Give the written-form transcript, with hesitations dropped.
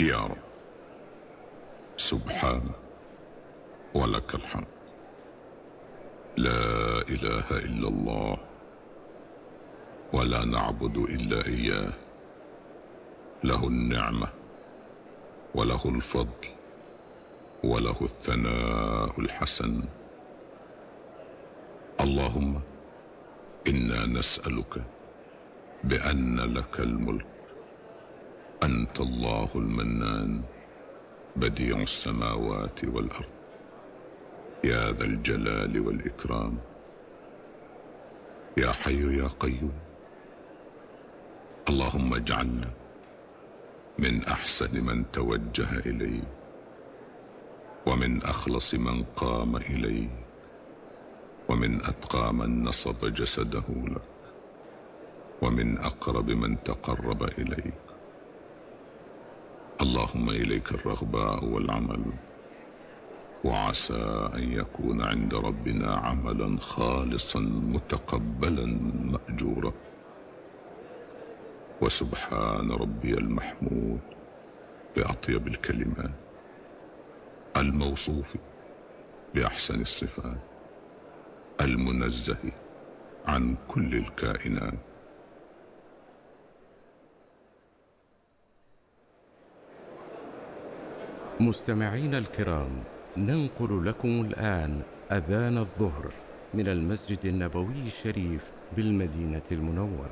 يا رب، سبحانك ولك الحمد. لا إله إلا الله، ولا نعبد إلا إياه. له النعمة وله الفضل وله الثناء الحسن. اللهم إنا نسألك بأن لك الملك، أنت الله المنان بديع السماوات والأرض، يا ذا الجلال والإكرام، يا حي يا قيوم. اللهم اجعلنا من أحسن من توجه إليك، ومن أخلص من قام إليك، ومن أتقى من نصب جسده لك، ومن أقرب من تقرب إليك. اللهم إليك الرغباء والعمل، وعسى أن يكون عند ربنا عملا خالصا متقبلا مأجورا. وسبحان ربي المحمود بأطيب الكلمات، الموصوف بأحسن الصفات، المنزه عن كل الكائنات. مستمعين الكرام، ننقل لكم الآن أذان الظهر من المسجد النبوي الشريف بالمدينة المنورة.